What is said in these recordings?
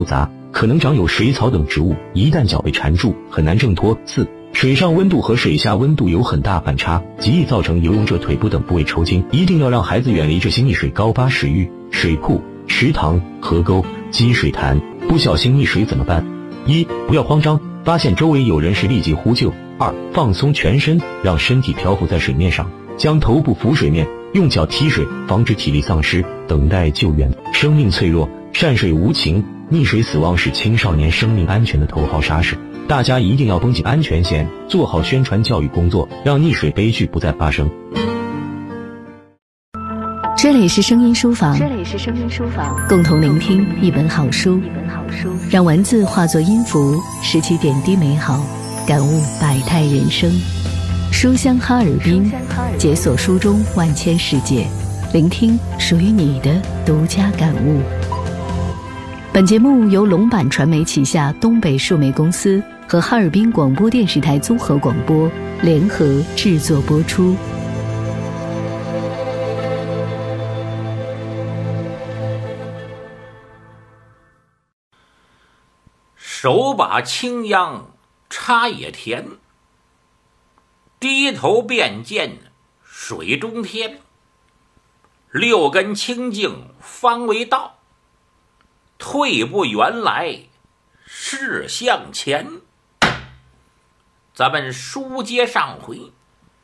复杂，可能长有水草等植物，一旦脚被缠住，很难挣脱。4. 水上温度和水下温度有很大反差，极易造成游泳者腿部等部位抽筋。一定要让孩子远离这些溺水高洼水域、水库、池塘、河沟、积水潭，不小心溺水怎么办？1. 不要慌张，发现周围有人时立即呼救。2. 放松全身，让身体漂浮在水面上，将头部浮水面，用脚踢水，防止体力丧失，等待救援。生命脆弱，善水无情，溺水死亡是青少年生命安全的头号杀手。大家一定要绷紧安全线，做好宣传教育工作，让溺水悲剧不再发生。 这里是声音书房，共同聆听一本好书，让文字化作音符，拾起点滴美好，感悟百态人生。书香哈尔滨，解锁书中万千世界，聆听属于你的独家感悟。本节目由龙板传媒旗下东北数媒公司和哈尔滨广播电视台综合广播联合制作播出。 手把青秧插野田，低头便见水中天。六根清净方为道，退步原来是向前。咱们书接上回，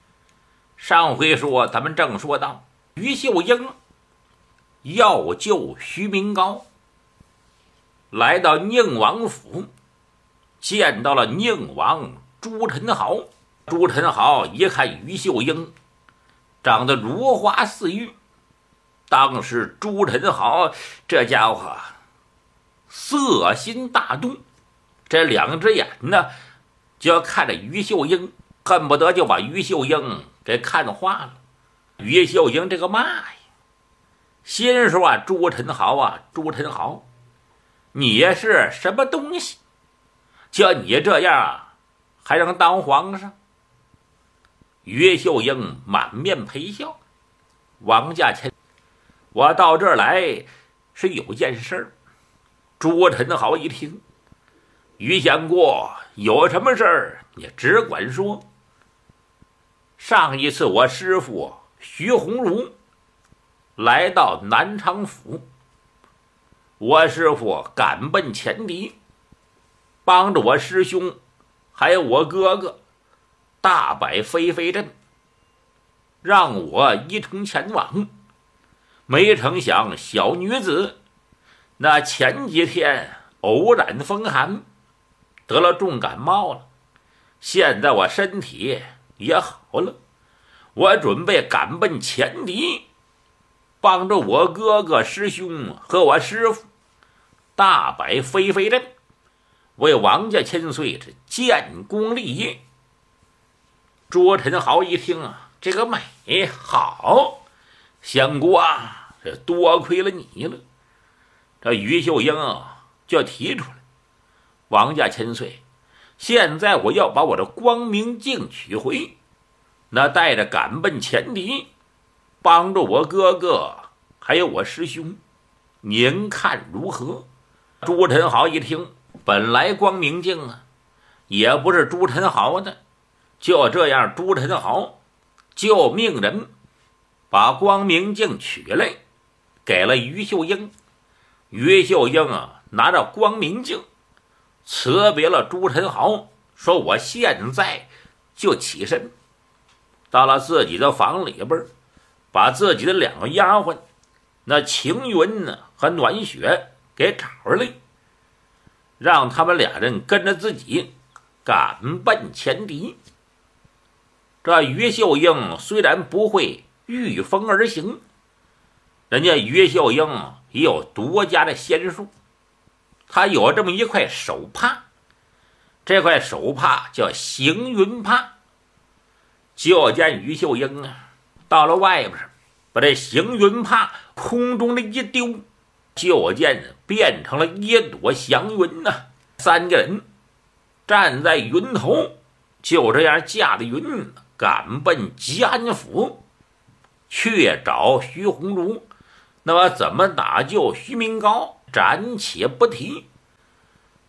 说咱们正说到于秀英要救徐明高，来到宁王府，见到了宁王朱宸濠。朱宸濠一看于秀英长得如花似玉，当时朱宸濠这家伙色心大动，这两只眼呢就要看着于秀英，恨不得就把于秀英给看花了。于秀英这个嘛呀，心说啊，朱宸濠，你是什么东西？叫你这样啊，还能当皇上？于秀英满面陪笑，王家谦，我到这儿来是有件事儿。朱宸濠一听，于相国有什么事儿你只管说。上一次我师父徐鸿儒来到南昌府，我师父赶奔前敌，帮着我师兄还有我哥哥大摆飞飞阵，让我一同前往。没成想小女子那前几天偶染风寒，得了重感冒了，现在我身体也好了，我准备赶奔前敌，帮着我哥哥师兄和我师父大摆飞飞阵，为王家千岁是建功立业。朱宸濠一听啊，这个美好，相国啊，这多亏了你了。这于秀英啊就提出来，王家千岁，现在我要把我的光明镜取回，那带着赶奔前敌，帮助我哥哥还有我师兄，您看如何？朱宸濠一听，本来光明镜啊也不是朱宸濠的，就这样朱宸濠就命人把光明镜取来，给了于秀英。于秀英啊拿着光明镜辞别了朱宸濠，说我现在就起身，到了自己的房里边，把自己的两个丫鬟那晴云呢和暖雪给找出来，让他们俩人跟着自己赶奔前敌。这于秀英虽然不会御风而行，人家于秀英也有独家的仙术，他有这么一块手帕，这块手帕叫行云帕。就见于秀英啊到了外边，把这行云帕空中的一丢，就见变成了一朵祥云呐。三个人站在云头，就这样驾着云赶奔吉安府，去找徐鸿儒。那么怎么打救徐明高暂且不提，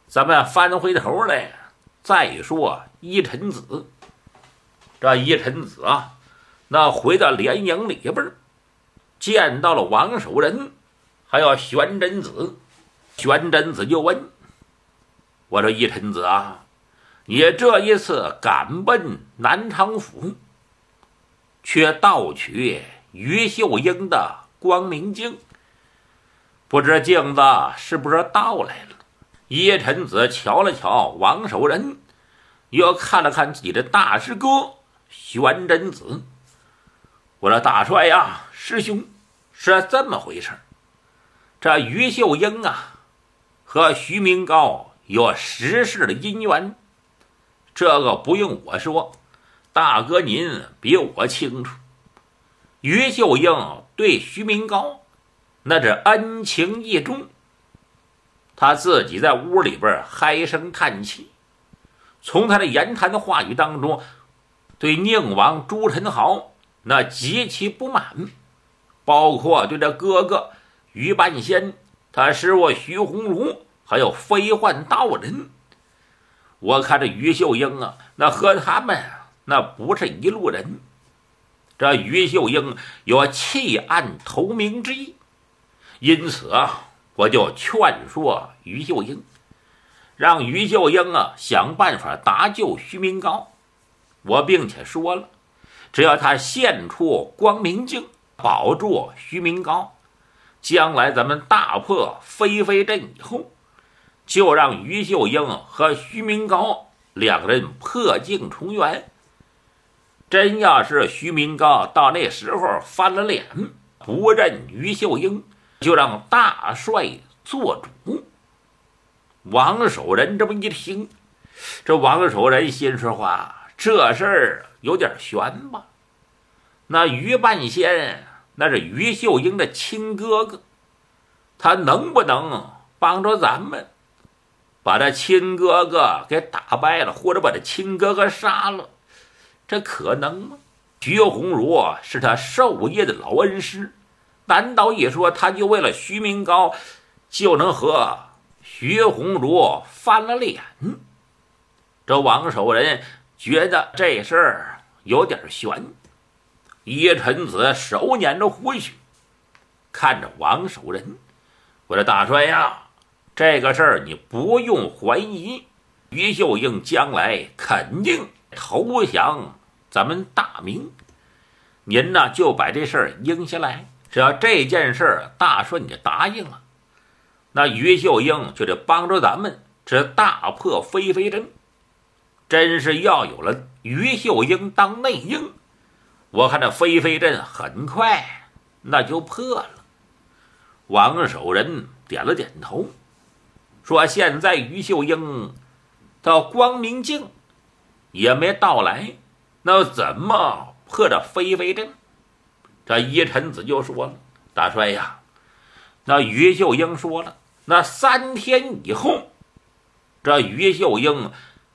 咱们翻回头来再说一臣子。这一臣子啊，那回到连营里边，见到了王守仁，还有玄真子。玄真子就问：“我说一臣子啊，你这一次赶奔南昌府，却盗取于秀英的光明镜，不知镜子是不是盗来了？”一臣子瞧了瞧王守仁，又看了看自己的大师哥玄真子。我说大帅呀，师兄，是这么回事。这于秀英啊和徐明高有实世的姻缘，这个不用我说，大哥您比我清楚。于秀英对徐明高那是恩情义重，他自己在屋里边唉声叹气，从他的言谈的话语当中，对宁王朱宸濠那极其不满，包括对这哥哥于半仙，他师傅徐鸿儒，还有飞幻道人。我看这于秀英啊，那和他们那不是一路人。这于秀英有弃暗投明之意，因此啊，我就劝说于秀英，让于秀英啊想办法搭救徐明高。我并且说了，只要他献出光明镜，保住徐明高，将来咱们大破飞飞镇以后，就让于秀英和徐明高两人破镜重圆。真要是徐明高到那时候翻了脸，不认于秀英，就让大帅做主。王守仁这么一听，这王守仁心说话，这事儿有点悬吧。那于半仙那是于秀英的亲哥哥，他能不能帮着咱们把这亲哥哥给打败了，或者把这亲哥哥杀了？这可能吗？徐鸿儒是他授业的老恩师，难道一说他就为了徐明高就能和徐鸿儒翻了脸？这王守仁觉得这事儿有点悬。一臣子手捻着胡须，看着王守仁，我说大帅呀，这个事儿你不用怀疑，于秀英将来肯定投降咱们大明，您呢就把这事儿应下来，只要这件事儿大顺就答应了，那于秀英就得帮着咱们这大破飞飞镇。真是要有了于秀英当内应，我看这飞飞镇很快那就破了。王守仁点了点头，说现在于秀英到光明镜也没到来，那怎么破这飞飞镇？这一臣子就说了，大帅呀，那于秀英说了，那3天以后，这于秀英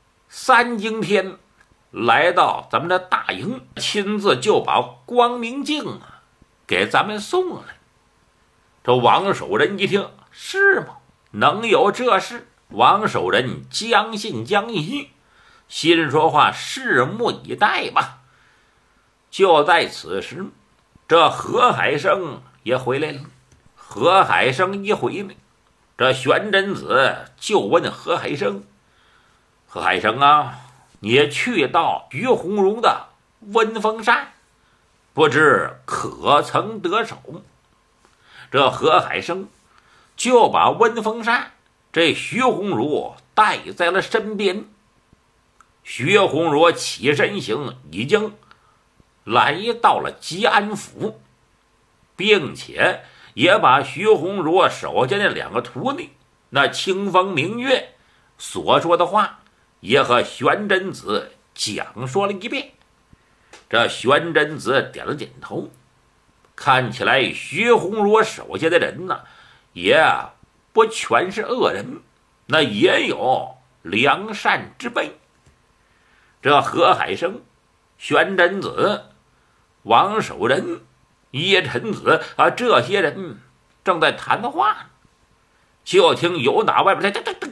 3更天来到咱们的大营，亲自就把光明镜给咱们送来。这王守仁一听，是吗？能有这事？王守仁将信将疑，心说话，拭目以待吧。就在此时，这何海生也回来了。何海生一回来，这玄真子就问何海生，何海生啊，你去到于鸿儒的温风山，不知可曾得手？这何海生就把温风山这徐鸿儒带在了身边。徐鸿儒起身行，已经来到了吉安府，并且也把徐鸿儒手下的2个徒弟那清风明月所说的话也和玄真子讲说了一遍。这玄真子点了点头，看起来徐鸿儒手下的人呢，也不全是恶人，那也有良善之辈。这何海生、玄真子、王守仁、一臣子啊，这些人正在谈话，就听有打外边